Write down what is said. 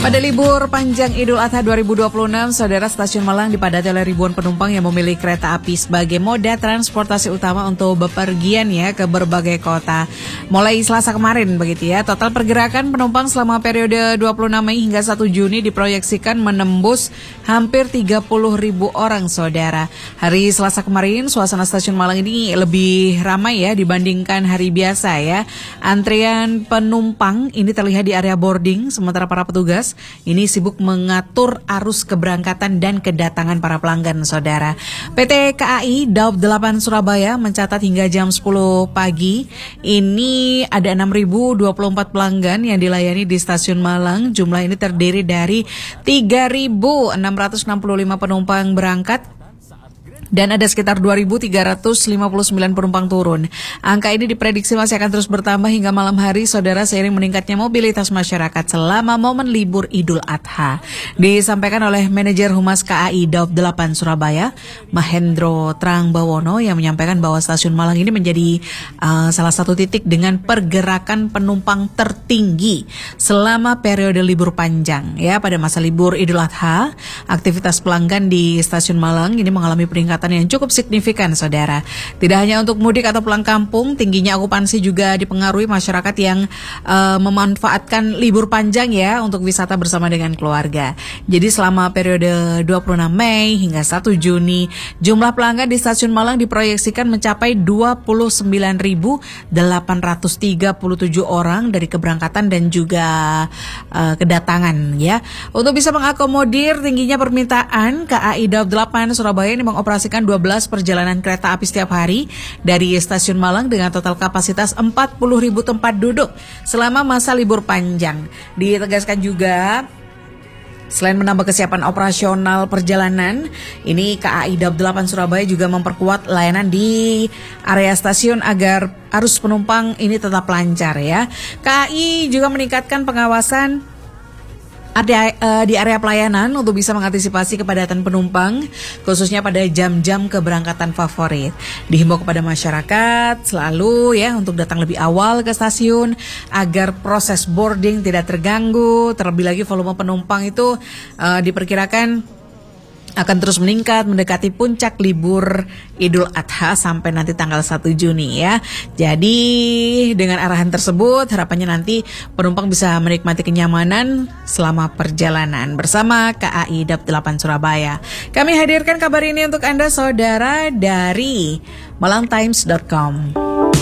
Pada libur panjang Idul Adha 2026, Saudara, Stasiun Malang dipadati oleh ribuan penumpang yang memilih kereta api sebagai moda transportasi utama untuk bepergian ya ke berbagai kota. Mulai Selasa kemarin begitu ya, total pergerakan penumpang selama periode 26 Mei hingga 1 Juni diproyeksikan menembus hampir 30.000 orang, Saudara. Hari Selasa kemarin suasana Stasiun Malang ini lebih ramai ya dibandingkan hari biasa ya. Antrian penumpang ini terlihat di area boarding, sementara para petugas ini sibuk mengatur arus keberangkatan dan kedatangan para pelanggan, Saudara. PT KAI Daob 8 Surabaya mencatat hingga jam 10 pagi ini ada 6.024 pelanggan yang dilayani di Stasiun Malang. Jumlah ini terdiri dari 3.665 penumpang berangkat dan ada sekitar 2.359 penumpang turun. Angka ini diprediksi masih akan terus bertambah hingga malam hari, Saudara, seiring meningkatnya mobilitas masyarakat selama momen libur Idul Adha. Disampaikan oleh Manajer Humas KAI Daob 8 Surabaya, Mahendro Trangbawono, yang menyampaikan bahwa Stasiun Malang ini menjadi salah satu titik dengan pergerakan penumpang tertinggi selama periode libur panjang. Ya, pada masa libur Idul Adha, aktivitas pelanggan di Stasiun Malang ini mengalami peningkatan yang cukup signifikan, Saudara. Tidak hanya untuk mudik atau pulang kampung, tingginya okupansi juga dipengaruhi masyarakat yang memanfaatkan libur panjang ya untuk wisata bersama dengan keluarga. Jadi selama periode 26 Mei hingga 1 Juni, jumlah pelanggan di Stasiun Malang diproyeksikan mencapai 29.837 orang dari keberangkatan dan juga kedatangan ya. Untuk bisa mengakomodir tingginya permintaan, KAI Daob 8 Surabaya ini mengoperasikan 12 perjalanan kereta api setiap hari dari Stasiun Malang dengan total kapasitas 40.000 tempat duduk selama masa libur panjang. Ditegaskan juga, selain menambah kesiapan operasional perjalanan, ini KAI Daob 8 Surabaya juga memperkuat layanan di area stasiun agar arus penumpang ini tetap lancar ya. KAI juga meningkatkan pengawasan di area pelayanan untuk bisa mengantisipasi kepadatan penumpang, khususnya pada jam-jam keberangkatan favorit. Dihimbau kepada masyarakat selalu ya untuk datang lebih awal ke stasiun agar proses boarding tidak terganggu. Terlebih lagi volume penumpang itu diperkirakan akan terus meningkat mendekati puncak libur Idul Adha sampai nanti tanggal 1 Juni ya. Jadi dengan arahan tersebut harapannya nanti penumpang bisa menikmati kenyamanan selama perjalanan bersama KAI Daob 8 Surabaya. Kami hadirkan kabar ini untuk Anda, Saudara, dari malangtimes.com.